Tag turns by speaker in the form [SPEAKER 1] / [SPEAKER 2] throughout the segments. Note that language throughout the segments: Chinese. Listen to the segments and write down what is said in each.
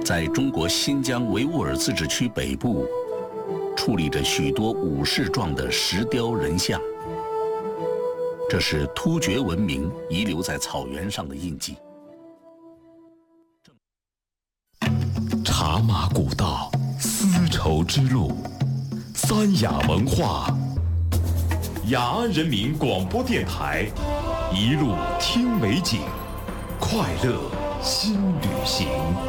[SPEAKER 1] 在中国新疆维吾尔自治区北部，矗立着许多武士状的石雕人像。这是突厥文明遗留在草原上的印记。
[SPEAKER 2] 茶马古道，丝绸之路，三雅文化。雅安人民广播电台，一路听美景，快乐新旅行。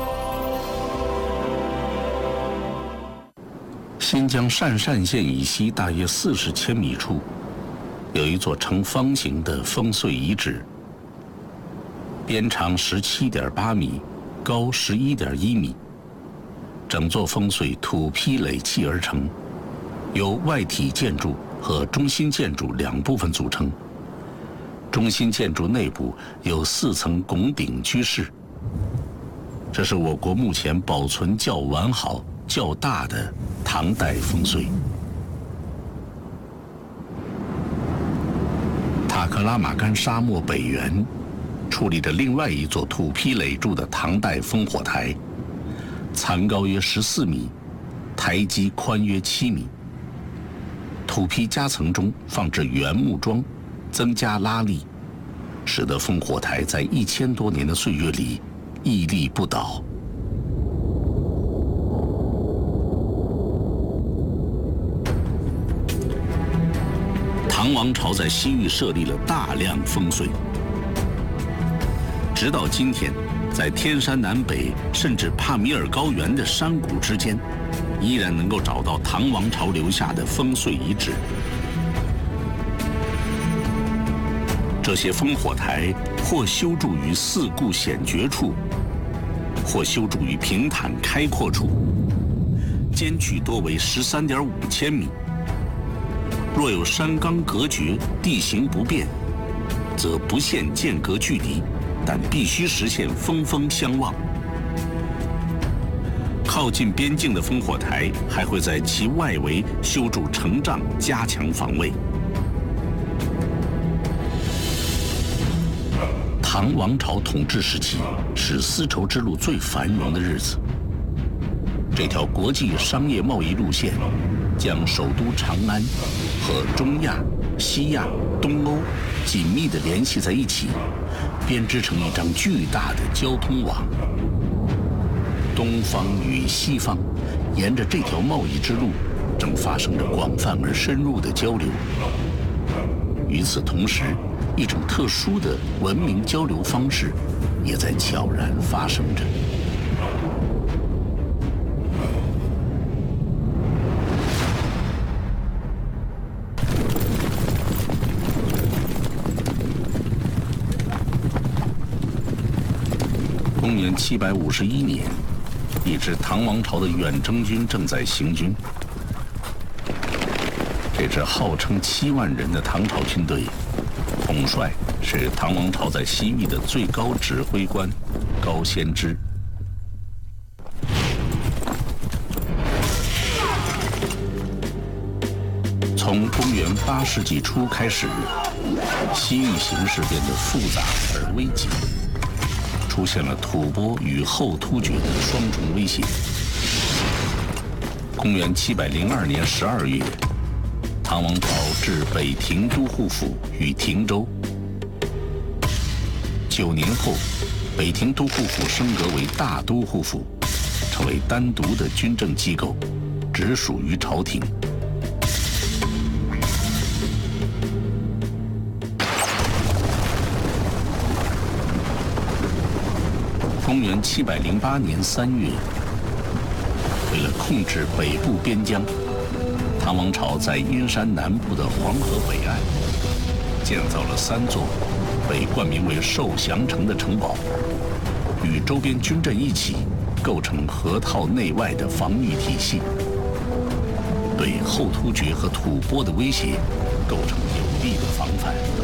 [SPEAKER 1] 新疆鄯善县以西大约40千米处，有一座呈方形的烽燧遗址，边长17.8米，高11.1米。整座烽燧土坯垒砌而成，由外体建筑和中心建筑两部分组成。中心建筑内部有4层拱顶居室。这是我国目前保存较完好、较大的唐代烽燧。塔克拉玛干沙漠北缘，矗立着另外一座土坯垒筑的唐代烽火台，残高约14米，台基宽约7米。土坯夹层中放置原木桩，增加拉力，使得烽火台在1000多年的岁月里屹立不倒。唐王朝在西域设立了大量烽燧，直到今天，在天山南北甚至帕米尔高原的山谷之间，依然能够找到唐王朝留下的烽燧遗址。这些烽火台或修筑于四顾险绝处，或修筑于平坦开阔处，间距多为13.5千米。若有山冈隔绝，地形不便，则不限间隔距离，但必须实现峰峰相望。靠近边境的烽火台还会在其外围修筑城障，加强防卫。唐王朝统治时期是丝绸之路最繁荣的日子。这条国际商业贸易路线将首都长安和中亚、西亚、东欧紧密地联系在一起，编织成一张巨大的交通网。东方与西方沿着这条贸易之路正发生着广泛而深入的交流。与此同时，一种特殊的文明交流方式也在悄然发生着。公元751年，一支唐王朝的远征军正在行军。这支号称7万人的唐朝军队，统帅是唐王朝在西域的最高指挥官高仙芝。从公元8世纪初开始，西域形势变得复杂而危急。出现了吐蕃与后突厥的双重威胁。公元702年12月，唐王朝置北庭都护府于庭州。9年后，北庭都护府升格为大都护府，成为单独的军政机构，直属于朝廷。公元708年3月，为了控制北部边疆，唐王朝在阴山南部的黄河北岸建造了3座被冠名为受降城的城堡，与周边军镇一起构成河套内外的防御体系，对后突厥和吐蕃的威胁构成有力的防范。